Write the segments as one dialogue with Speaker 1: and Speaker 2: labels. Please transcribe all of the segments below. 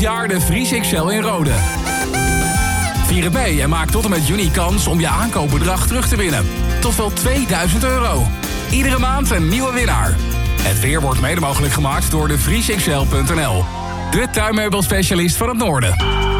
Speaker 1: jaar de Vries XL in rode. Vier het mee en maak tot en met juni kans om je aankoopbedrag terug te winnen. Tot wel €2000. Iedere maand een nieuwe winnaar. Het weer wordt mede mogelijk gemaakt door de vriesxl.nl. De tuinmeubelspecialist van het noorden.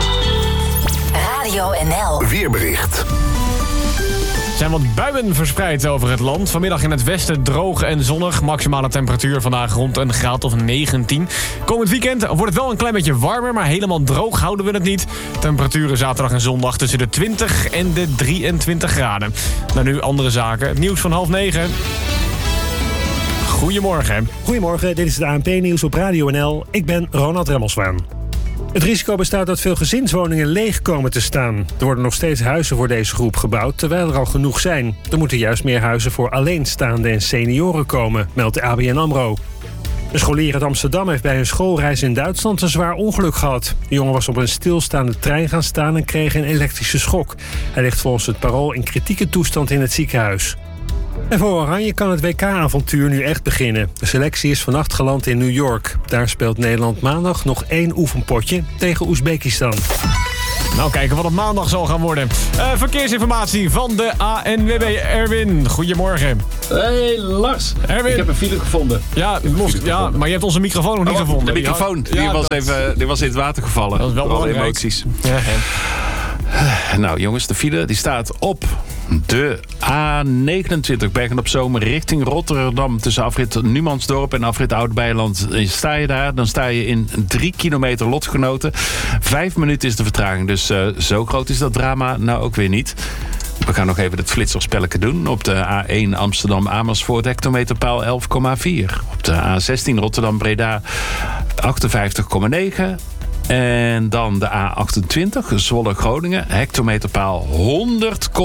Speaker 2: Radio NL.
Speaker 3: Weerbericht.
Speaker 4: Er zijn wat buien verspreid over het land. Vanmiddag in het westen droog en zonnig. Maximale temperatuur vandaag rond een graad of 19. Komend weekend wordt het wel een klein beetje warmer, maar helemaal droog houden we het niet. Temperaturen zaterdag en zondag tussen de 20 en de 23 graden. Nou, nu andere zaken. Het nieuws van 8:30. Goedemorgen.
Speaker 5: Goedemorgen, dit is het ANP-nieuws op Radio NL. Ik ben Ronald Remmelswaan. Het risico bestaat dat veel gezinswoningen leeg komen te staan. Er worden nog steeds huizen voor deze groep gebouwd, terwijl er al genoeg zijn. Er moeten juist meer huizen voor alleenstaanden en senioren komen, meldt de ABN AMRO. Een scholier uit Amsterdam heeft bij een schoolreis in Duitsland een zwaar ongeluk gehad. De jongen was op een stilstaande trein gaan staan en kreeg een elektrische schok. Hij ligt volgens het Parool in kritieke toestand in het ziekenhuis. En voor Oranje kan het WK-avontuur nu echt beginnen. De selectie is vannacht geland in New York. Daar speelt Nederland maandag nog 1 oefenpotje tegen Oezbekistan.
Speaker 4: Nou, kijken wat het maandag zal gaan worden. Verkeersinformatie van de ANWB. Erwin, goedemorgen.
Speaker 6: Hey Lars,
Speaker 4: Erwin.
Speaker 6: Ik heb een file gevonden.
Speaker 4: Ja, maar je hebt onze microfoon nog niet gevonden.
Speaker 7: De microfoon, die was in het water gevallen.
Speaker 4: Dat is wel belangrijk.
Speaker 7: Emoties.
Speaker 4: Ja.
Speaker 7: Nou jongens, de file die staat op de A29 Bergen-op-Zoom richting Rotterdam. Tussen afrit Numansdorp en afrit Oud-Beijerland. Sta je daar, dan sta je in 3 kilometer lotgenoten. 5 minuten is de vertraging, dus zo groot is dat drama nou ook weer niet. We gaan nog even het flitserspelletje doen. Op de A1 Amsterdam-Amersfoort hectometerpaal 11,4. Op de A16 Rotterdam-Breda 58,9. En dan de A28 Zwolle-Groningen hectometerpaal 100,4.